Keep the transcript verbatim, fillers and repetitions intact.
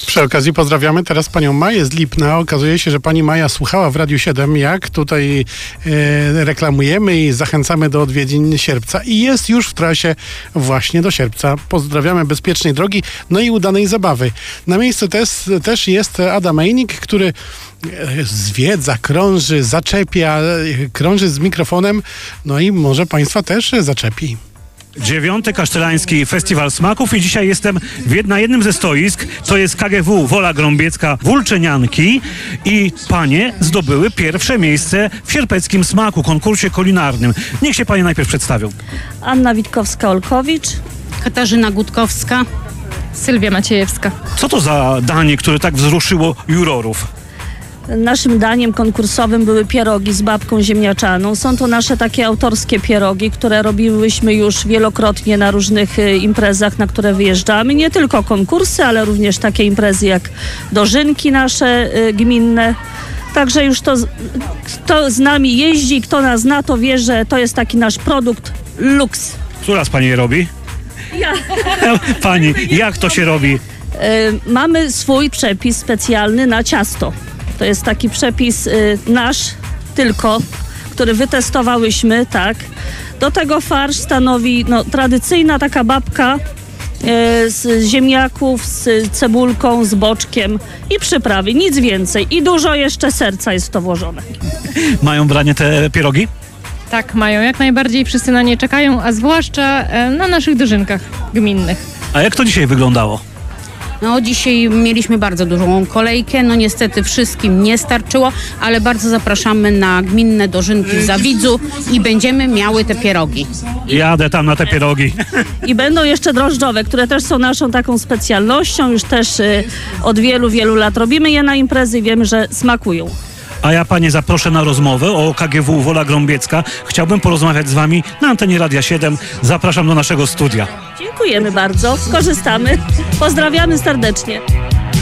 Przy okazji pozdrawiamy teraz panią Maję z Lipna. Okazuje się, że pani Maja słuchała w Radiu siedem, jak tutaj e, reklamujemy i zachęcamy do odwiedzin Sierpca i jest już w trasie właśnie do Sierpca. Pozdrawiamy bezpiecznej drogi, no i udanej zabawy. Na miejscu też, też jest Adam Mejnik, który zwiedza, krąży, zaczepia, krąży z mikrofonem, no i może państwa też zaczepi. Dziewiąty Kasztelański Festiwal Smaków i dzisiaj jestem w jed- na jednym ze stoisk, to jest K G W Wola Grąbiecka Wólczenianki i panie zdobyły pierwsze miejsce w sierpeckim smaku, konkursie kulinarnym. Niech się panie najpierw przedstawią. Anna Witkowska-Olkowicz, Katarzyna Gutkowska, Sylwia Maciejewska. Co to za danie, które tak wzruszyło jurorów? Naszym daniem konkursowym były pierogi z babką ziemniaczaną. Są to nasze takie autorskie pierogi, które robiłyśmy już wielokrotnie na różnych y, imprezach, na które wyjeżdżamy. Nie tylko konkursy, ale również takie imprezy jak dożynki nasze y, gminne. Także już to, kto z nami jeździ, kto nas zna, to wie, że to jest taki nasz produkt luks. Która z pani je robi? Ja. Pani, jak to się robi? Y, mamy swój przepis specjalny na ciasto. To jest taki przepis y, nasz tylko, który wytestowałyśmy, tak. Do tego farsz stanowi no, tradycyjna taka babka y, z ziemniaków, z cebulką, z boczkiem i przyprawy, nic więcej. I dużo jeszcze serca jest w to włożone. Mają branie te pierogi? Tak, mają. Jak najbardziej wszyscy na nie czekają, a zwłaszcza e, na naszych dożynkach gminnych. A jak to dzisiaj wyglądało? No dzisiaj mieliśmy bardzo dużą kolejkę, no niestety wszystkim nie starczyło, ale bardzo zapraszamy na gminne dożynki w Zawidzu i będziemy miały te pierogi. Jadę tam na te pierogi. I będą jeszcze drożdżowe, które też są naszą taką specjalnością. Już też y, od wielu, wielu lat robimy je na imprezy i wiemy, że smakują. A ja panie zaproszę na rozmowę o K G W Wola Grąbiecka. Chciałbym porozmawiać z wami na antenie Radia siedem. Zapraszam do naszego studia. Dziękujemy bardzo, skorzystamy. Pozdrawiamy serdecznie.